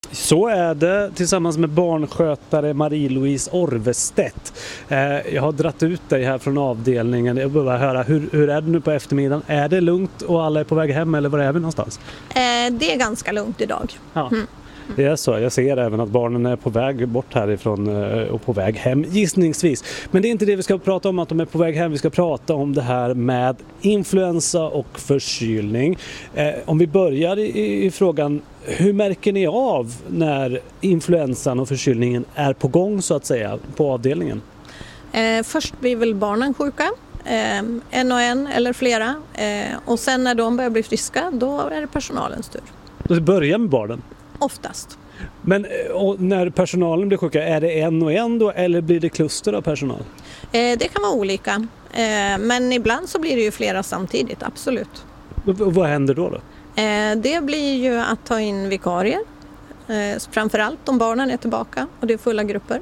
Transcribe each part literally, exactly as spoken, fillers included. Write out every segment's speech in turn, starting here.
Så är det tillsammans med barnskötare Marie-Louise Orvestedt. Eh, jag har dratt ut dig här från avdelningen. Jag vill bara höra, hur, hur är det nu på eftermiddagen? Är det lugnt och alla är på väg hem eller var är vi någonstans? Eh, det är ganska lugnt idag. Ja. Mm. Det är så. Jag ser även att barnen är på väg bort härifrån och på väg hem, gissningsvis. Men det är inte det vi ska prata om, att de är på väg hem. Vi ska prata om det här med influensa och förkylning. Eh, om vi börjar i, i frågan, hur märker ni av när influensan och förkylningen är på gång så att säga på avdelningen? Eh, först blir väl barnen sjuka. Eh, en och en eller flera. Eh, och sen när de börjar bli friska, då är det personalens tur. Då börjar med barnen? Oftast. Men och när personalen blir sjuka, är det en och en då eller blir det kluster av personal? Eh, det kan vara olika. Eh, men ibland så blir det ju flera samtidigt, absolut. Och vad händer då? då? Eh, det blir ju att ta in vikarier. Eh, framförallt om barnen är tillbaka och det är fulla grupper.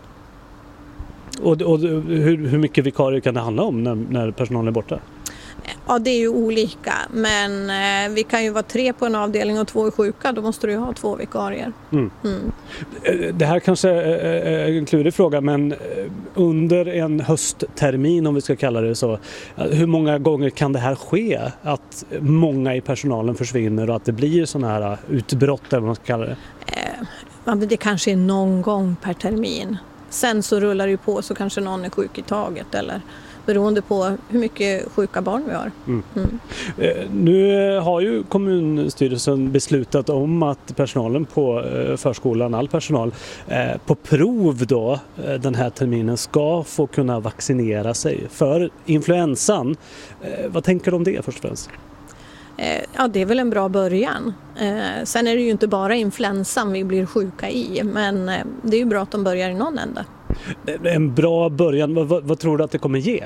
Och, och hur, hur mycket vikarier kan det handla om när, när personalen är borta? Ja, det är ju olika, men eh, vi kan ju vara tre på en avdelning och två är sjuka, då måste du ju ha två vikarier. Mm. Mm. Det här kanske är en klurig fråga, men under en hösttermin, om vi ska kalla det så, hur många gånger kan det här ske? Att många i personalen försvinner och att det blir sådana här utbrott, eller vad man ska kalla det? Eh, ja, det kanske är någon gång per termin. Sen så rullar det ju på så kanske någon är sjuk i taget eller beroende på hur mycket sjuka barn vi har. Mm. Mm. Eh, nu har ju kommunstyrelsen beslutat om att personalen på eh, förskolan, all personal, eh, på prov då eh, den här terminen ska få kunna vaccinera sig för influensan. Eh, vad tänker du om det först och främst? Eh, ja, det är väl en bra början. Eh, sen är det ju inte bara influensan vi blir sjuka i, men eh, det är ju bra att de börjar i någon ända. En bra början, vad, vad, vad tror du att det kommer ge?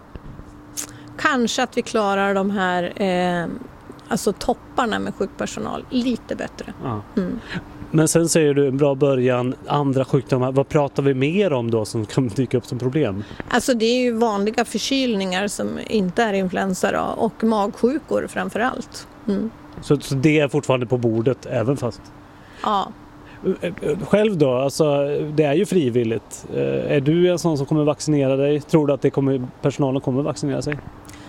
Kanske att vi klarar de här eh, alltså topparna med sjukpersonal lite bättre. Ja. Mm. Men sen säger du en bra början, andra sjukdomar, vad pratar vi mer om då som kan dyka upp som problem? Alltså det är ju vanliga förkylningar som inte är influensa då, och magsjukor framför allt. Mm. Så, så det är fortfarande på bordet även fast? Ja. Själv då, alltså det är ju frivilligt. Är du en sån som kommer vaccinera dig? Tror du att det kommer, personalen kommer vaccinera sig?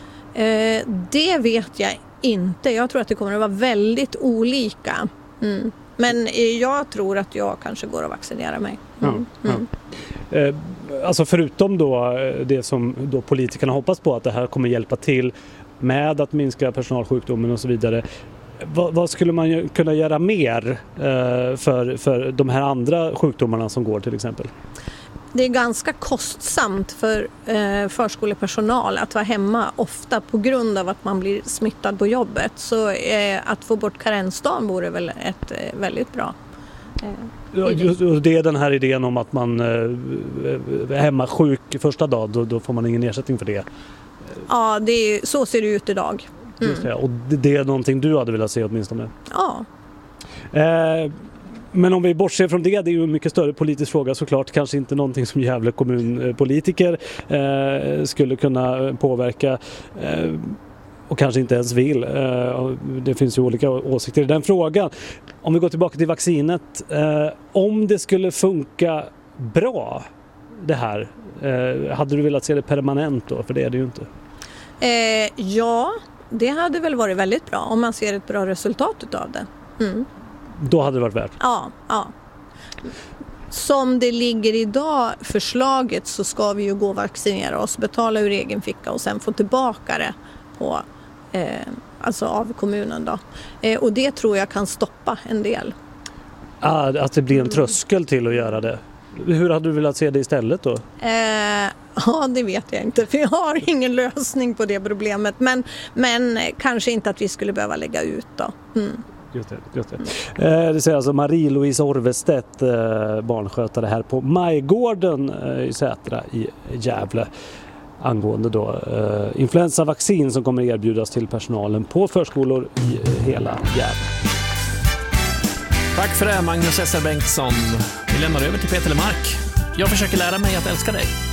Eh, det vet jag inte. Jag tror att det kommer att vara väldigt olika. Mm. Men jag tror att jag kanske går att vaccinera mig. Mm. Ja, mm. ja. Eh, alltså förutom då det som då politikerna hoppas på, att det här kommer hjälpa till med att minska personalsjukdomen och så vidare. Vad, vad skulle man kunna göra mer eh, för, för de här andra sjukdomarna som går till exempel? Det är ganska kostsamt för eh, förskolepersonal att vara hemma ofta på grund av att man blir smittad på jobbet. Så eh, att få bort karensdagen vore väl ett eh, väldigt bra eh, ja, just, och det är den här idén om att man eh, är hemma sjuk första dagen, då, då får man ingen ersättning för det. Ja, det är, så ser det ut idag. Mm. Just det, och det är någonting du hade velat se åtminstone. Ja. Eh, men om vi bortser från det, det är ju en mycket större politisk fråga såklart. Kanske inte någonting som Gävle kommunpolitiker eh, skulle kunna påverka. Eh, och kanske inte ens vill. Eh, det finns ju olika åsikter i den frågan. Om vi går tillbaka till vaccinet. Eh, om det skulle funka bra det här, eh, hade du velat se det permanent då? För det är det ju inte. Eh, ja, det hade väl varit väldigt bra om man ser ett bra resultat av det. Mm. Då hade det varit värt? Ja, ja. Som det ligger idag förslaget så ska vi ju gå och vaccinera oss, betala ur egen ficka och sen få tillbaka det på, eh, alltså av kommunen då. Eh, och det tror jag kan stoppa en del. Ah, att det blir en tröskel till att göra det. Hur hade du velat se det istället då? Eh, ja, det vet jag inte. För jag har ingen lösning på det problemet. Men, men kanske inte att vi skulle behöva lägga ut då. Mm. Just det, just det. Eh, det säger alltså Marie-Louise Orvestedt, eh, barnskötare här på Majgården eh, i Sätra i Gävle, angående då eh, influensavaccin som kommer erbjudas till personalen på förskolor i eh, hela Gävle. Tack för det, Magnus Esser Bengtsson. Vi lämnar över till Peter Lemark. Jag försöker lära mig att älska dig.